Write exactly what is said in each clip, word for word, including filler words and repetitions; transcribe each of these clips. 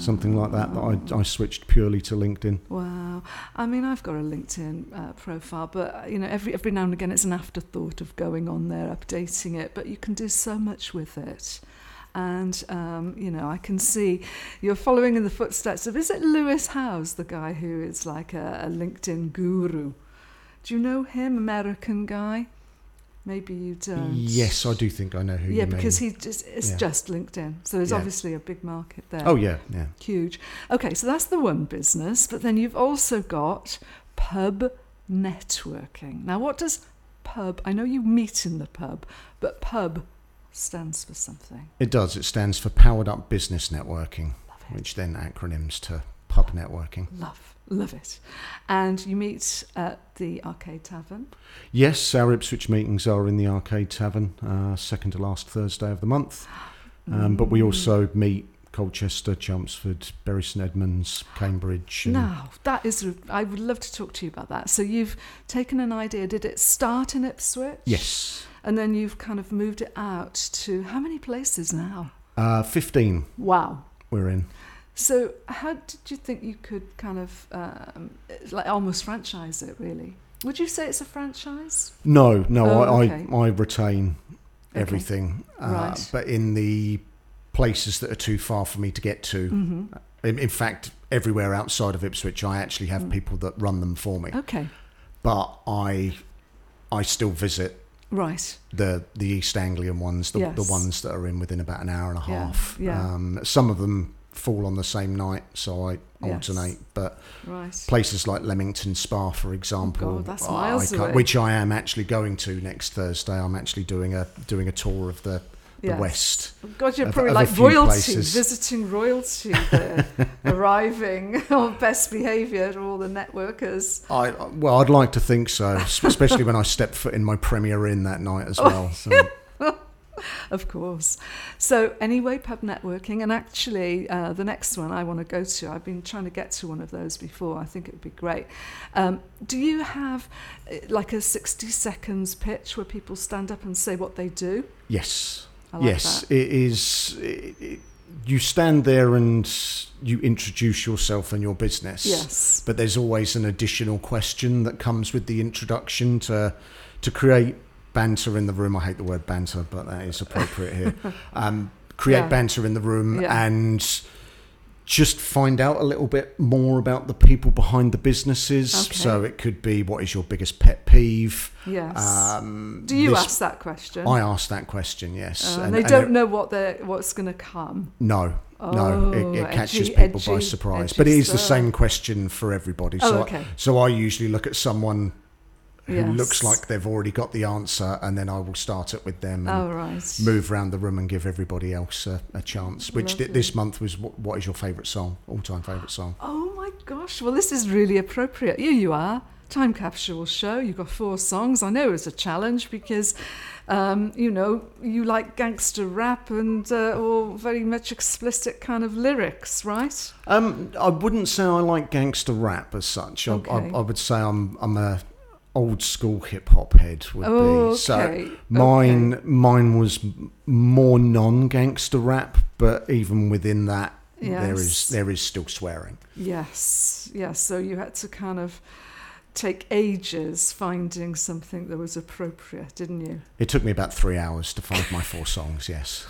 something like that, that I, I switched purely to LinkedIn. Wow. I mean, I've got a LinkedIn uh, profile, but, you know, every every now and again it's an afterthought of going on there, updating it, but you can do so much with it. And, um, you know, I can see you're following in the footsteps of, is it Lewis Howes, the guy who is like a, a LinkedIn guru? Do you know him, American guy? Maybe you don't. Yes, I do think I know who yeah, you mean. Yeah, because he just, it's yeah. just LinkedIn. So there's yeah. obviously a big market there. Oh, yeah, yeah. Huge. Okay, so that's the one business. But then you've also got pub networking. Now, what does pub... I know you meet in the pub, but pub stands for something. It does. It stands for Powered Up Business Networking, which then acronyms to pub networking. Love, love it. And you meet at the Arcade Tavern? Yes, our Ipswich meetings are in the Arcade Tavern, uh, second to last Thursday of the month. Um, mm. But we also meet Colchester, Chelmsford, Bury St Edmunds, Cambridge. And now, that is... I would love to talk to you about that. So you've taken an idea. Did it start in Ipswich? Yes. And then you've kind of moved it out to how many places now? Uh, fifteen. Wow. We're in. So how did you think you could kind of um, like almost franchise it, really? Would you say it's a franchise? No, no, oh, I, okay. I, I retain everything. Okay. Uh, right. But in the places that are too far for me to get to, mm-hmm. in, in fact, everywhere outside of Ipswich, I actually have mm. people that run them for me. Okay. But I, I still visit right the the East Anglian ones, the, yes. the ones that are in within about an hour and a half. Yeah. yeah. Um, some of them fall on the same night, so I alternate. Yes. But right. places like Leamington Spa, for example, oh God, that's miles I away. which I am actually going to next Thursday. I'm actually doing a doing a tour of the, the yes. West. God, you're of, probably of like royalty, places. visiting royalty there, arriving on best behaviour to all the networkers. I well, I'd like to think so, especially when I step foot in my Premier Inn that night as well. So. Of course. So anyway, pub networking, and actually uh, the next one I want to go to, I've been trying to get to one of those before. I think it would be great. Um, do you have uh, like a sixty seconds pitch where people stand up and say what they do? Yes. I like yes, that. it is. It, it, you stand there and you introduce yourself and your business. Yes. But there's always an additional question that comes with the introduction to to create banter in the room. I hate the word banter, but that is appropriate here. Um, create Yeah. banter in the room Yeah. and just find out a little bit more about the people behind the businesses. Okay. So it could be, what is your biggest pet peeve? Yes. Um, do you this- ask that question? I ask that question, yes. Uh, and And- they and don't it- know what they're what's going to come. No, Oh, no, it, it catches edgy, people by edgy, surprise. edgy But it is the stuff. same question for everybody. Oh, So, okay. I, so I usually look at someone who Yes. looks like they've already got the answer, and then I will start it with them and Oh, right. move around the room and give everybody else a, a chance. Which th- Lovely. this month was, what, what is your favourite song? All-time favourite song? Oh my gosh, well this is really appropriate. Here you are, time capsule show, you've got four songs. I know it's a challenge because, um, you know, you like gangster rap and uh, all very much explicit kind of lyrics, right? Um, I wouldn't say I like gangster rap as such. I, Okay. I, I would say I'm I'm a old school hip hop head would Oh, be. So okay, mine okay. mine was m- more non-gangster rap, but even within that there Yes. is there is still swearing. Yes, yes, so you had to kind of take ages finding something that was appropriate, didn't you? It took me about three hours to find my four songs, yes.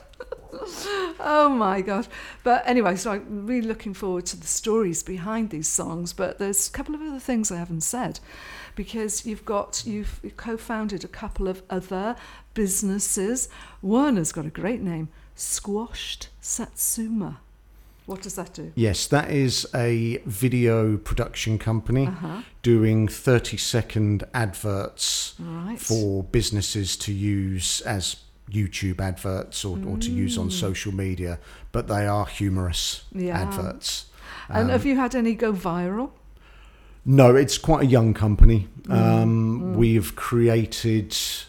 Oh my gosh. But anyway, so I'm really looking forward to the stories behind these songs, but there's a couple of other things I haven't said, because you've got, you've co-founded a couple of other businesses. One has got a great name, Squashed Satsuma. What does that do? Yes, that is a video production company Uh-huh. doing thirty second adverts Right. for businesses to use as YouTube adverts or, or to use on social media, but they are humorous Yeah. adverts. And Um, have you had any go viral? No, it's quite a young company. Mm, Um, We've created th-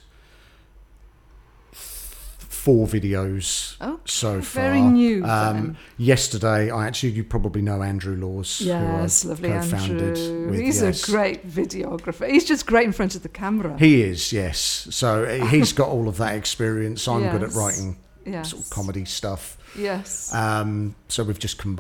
four videos Oh, so far. very new Um, then. yesterday, I actually, you probably know Andrew Laws, Yes, who I've lovely co-founded Andrew. with. He's yes. a great videographer. He's just great in front of the camera. He is, yes. So uh, he's got all of that experience. I'm good at Yes. writing yes. sort of comedy stuff. Yes. Um, so we've just combined